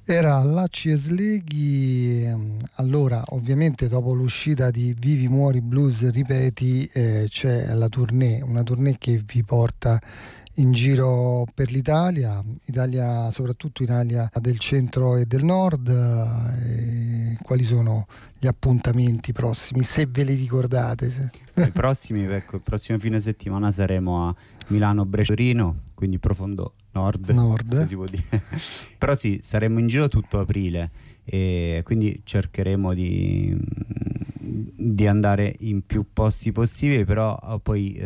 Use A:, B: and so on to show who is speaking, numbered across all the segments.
A: Era Lacci e Sleghi. Allora, ovviamente dopo l'uscita di Vivi Muori Blues Ripeti, c'è la tournée, una tournée che vi porta in giro per l'Italia, soprattutto Italia del centro e del nord. Quali sono gli appuntamenti prossimi, se ve li ricordate?
B: I prossimi, ecco, il prossimo fine settimana saremo a Milano, Brescia, Torino, quindi profondo nord, se si può dire. Però sì, saremo in giro tutto aprile e quindi cercheremo di andare in più posti possibili, però poi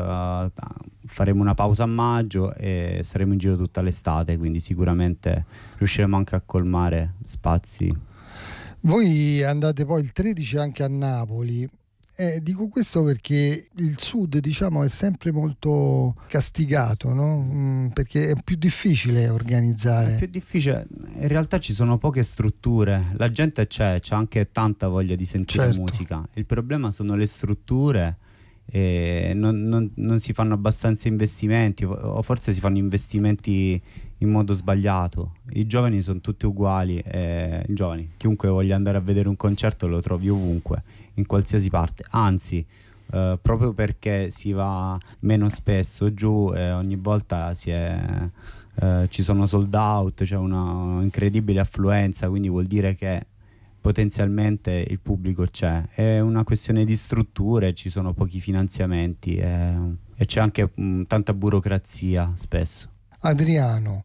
B: faremo una pausa a maggio e saremo in giro tutta l'estate, quindi sicuramente riusciremo anche a colmare spazi.
A: Voi andate poi il 13 anche a Napoli. Dico questo perché il sud, diciamo, è sempre molto castigato, no? Perché è più difficile organizzare.
B: È più difficile, in realtà ci sono poche strutture, la gente c'ha anche tanta voglia di sentire
A: Certo.
B: musica. Il problema sono le strutture e non si fanno abbastanza investimenti, o forse si fanno investimenti in modo sbagliato. I giovani sono tutti uguali, i giovani, chiunque voglia andare a vedere un concerto lo trovi ovunque, in qualsiasi parte, anzi proprio perché si va meno spesso giù, ogni volta ci sono sold out, c'è una incredibile affluenza, quindi vuol dire che potenzialmente il pubblico c'è. È una questione di strutture, ci sono pochi finanziamenti e c'è anche tanta burocrazia spesso.
A: Adriano,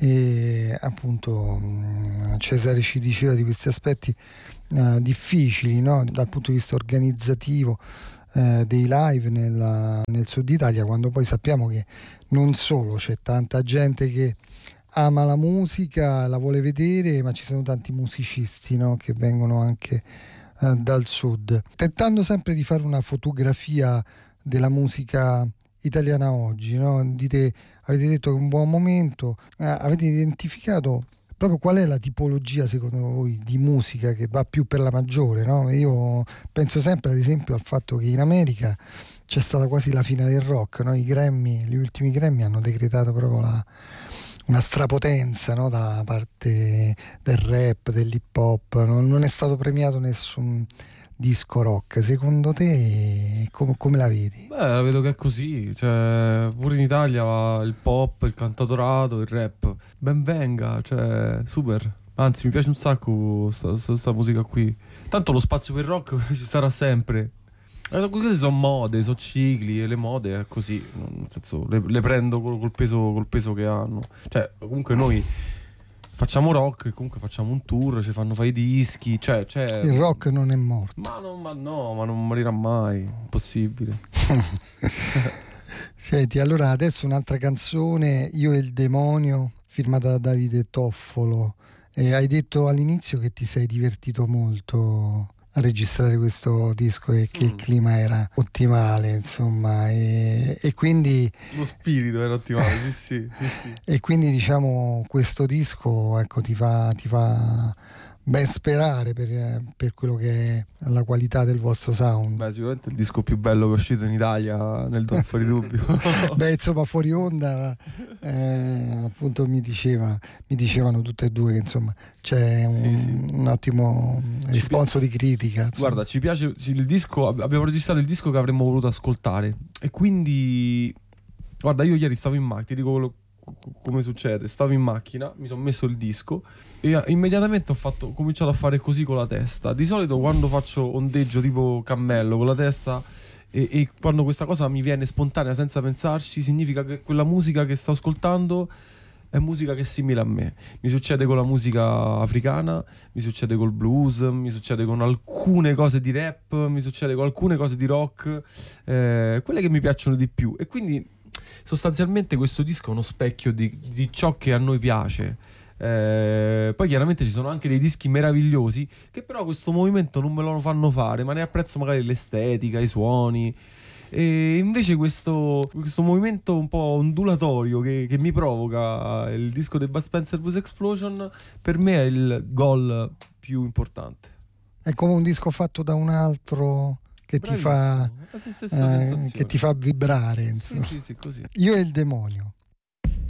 A: appunto Cesare ci diceva di questi aspetti difficili, no? Dal punto di vista organizzativo dei live nel sud Italia, quando poi sappiamo che non solo c'è tanta gente che ama la musica, la vuole vedere, ma ci sono tanti musicisti, no? Che vengono anche dal sud, tentando sempre di fare una fotografia della musica italiana oggi, no? Avete detto che è un buon momento, avete identificato proprio qual è la tipologia secondo voi di musica che va più per la maggiore, no? Io penso sempre ad esempio al fatto che in America c'è stata quasi la fine del rock, no? Gli ultimi Grammy hanno decretato proprio una strapotenza, no? Da parte del rap, dell'hip hop, non è stato premiato nessun disco rock. Secondo te come la vedi?
C: Beh, la vedo che è così, cioè pure in Italia va il pop, il cantautorato, il rap, ben venga, cioè super, anzi mi piace un sacco sta musica qui, tanto lo spazio per il rock ci sarà sempre. Queste sono mode, sono cicli e le mode è così, nel senso le prendo col peso che hanno, cioè comunque noi facciamo rock e comunque facciamo un tour, ci fanno fare i dischi, cioè
A: Il rock non è morto.
C: ma non morirà mai, impossibile.
A: Senti, allora adesso un'altra canzone, Io e il demonio, firmata da Davide Toffolo. Hai detto all'inizio che ti sei divertito molto a registrare questo disco e che il clima era ottimale, insomma, e quindi
C: Lo spirito era ottimale, sì.
A: e quindi diciamo questo disco, ecco, ti fa ben sperare per quello che è la qualità del vostro sound.
C: Beh, sicuramente il disco più bello che è uscito in Italia, fuori dubbio.
A: Beh, insomma, fuori onda appunto mi dicevano tutte e due che insomma c'è un ottimo risponso di critica, insomma.
C: Guarda, ci piace il disco, abbiamo registrato il disco che avremmo voluto ascoltare e quindi guarda, io ieri stavo in macchina, ti dico come succede, stavo in macchina, mi sono messo il disco e immediatamente ho cominciato a fare così con la testa. Di solito quando faccio ondeggio tipo cammello con la testa e quando questa cosa mi viene spontanea senza pensarci, significa che quella musica che sto ascoltando è musica che è simile a me. Mi succede con la musica africana, mi succede col blues, mi succede con alcune cose di rap, mi succede con alcune cose di rock, quelle che mi piacciono di più. E quindi sostanzialmente questo disco è uno specchio di ciò che a noi piace. Poi chiaramente ci sono anche dei dischi meravigliosi che però questo movimento non me lo fanno fare, ma ne apprezzo magari l'estetica, i suoni. E invece questo movimento un po' ondulatorio che mi provoca il disco dei Bud Spencer Blues Explosion per me è il goal più importante.
A: È come un disco fatto da un altro che ti fa
C: che ti
A: vibrare, insomma.
C: sì, così.
A: Io e il demonio.